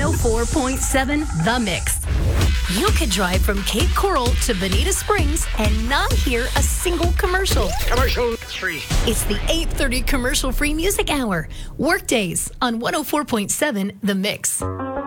104.7 The Mix. You could drive from Cape Coral to Bonita Springs and not hear a single commercial. Commercial free. It's the 8:30 commercial-free music hour. Workdays on 104.7 The Mix.